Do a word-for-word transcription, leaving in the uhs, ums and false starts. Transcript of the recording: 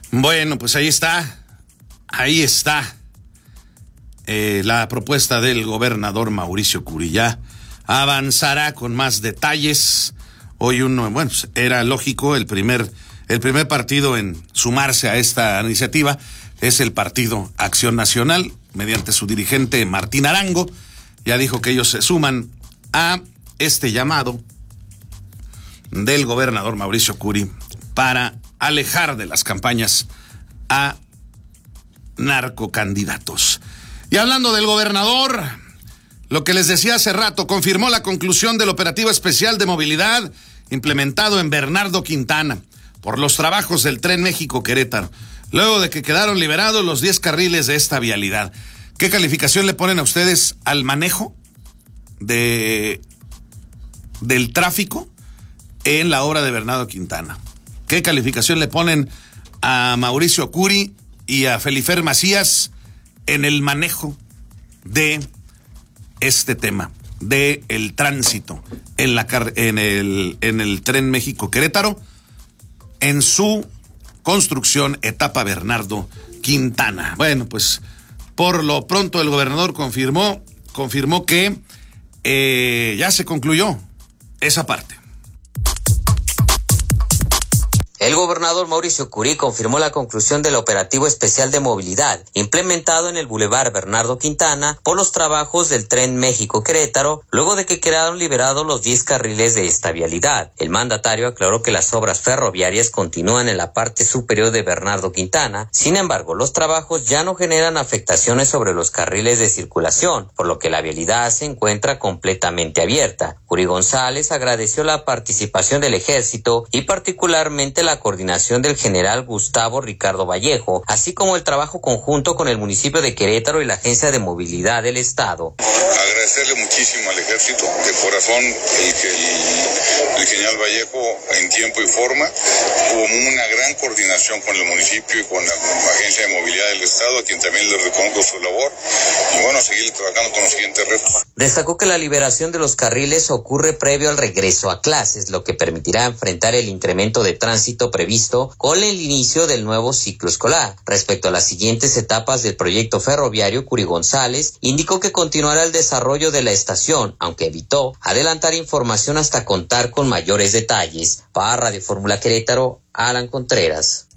Bueno, pues ahí está, ahí está eh, la propuesta del gobernador Mauricio Curi. Ya avanzará con más detalles. Hoy uno, bueno, pues era lógico, el primer, el primer partido en sumarse a esta iniciativa es el Partido Acción Nacional, mediante su dirigente Martín Arango. Ya dijo que ellos se suman a este llamado del gobernador Mauricio Curi para alejar de las campañas a narcocandidatos. Y hablando del gobernador, lo que les decía hace rato, confirmó la conclusión del operativo especial de movilidad implementado en Bernardo Quintana por los trabajos del Tren México-Querétaro, luego de que quedaron liberados los diez carriles de esta vialidad. ¿Qué calificación le ponen a ustedes al manejo de del tráfico en la obra de Bernardo Quintana? ¿Qué calificación le ponen a Mauricio Curi y a Felifer Macías en el manejo de este tema, de el tránsito en la en el en el Tren México-Querétaro, en su construcción etapa Bernardo Quintana? Bueno, pues por lo pronto el gobernador confirmó confirmó que eh, ya se concluyó esa parte. El gobernador Mauricio Curi confirmó la conclusión del operativo especial de movilidad implementado en el Boulevard Bernardo Quintana por los trabajos del Tren México-Querétaro, luego de que quedaron liberados los diez carriles de esta vialidad. El mandatario aclaró que las obras ferroviarias continúan en la parte superior de Bernardo Quintana. Sin embargo, los trabajos ya no generan afectaciones sobre los carriles de circulación, por lo que la vialidad se encuentra completamente abierta. Curi González agradeció la participación del Ejército y particularmente la la coordinación del general Gustavo Ricardo Vallejo, así como el trabajo conjunto con el municipio de Querétaro y la Agencia de Movilidad del Estado. Agradecerle muchísimo al Ejército, de corazón, el que el, el general Vallejo en tiempo y forma tuvo una gran coordinación con el municipio y con la Agencia de Movilidad del Estado, a quien también le reconozco su labor, y bueno, seguir trabajando con los siguientes retos. Destacó que la liberación de los carriles ocurre previo al regreso a clases, lo que permitirá enfrentar el incremento de tránsito previsto con el inicio del nuevo ciclo escolar. Respecto a las siguientes etapas del proyecto ferroviario, Curi González indicó que continuará el desarrollo de la estación, aunque evitó adelantar información hasta contar con mayores detalles. Para Radio Fórmula Querétaro, Alan Contreras.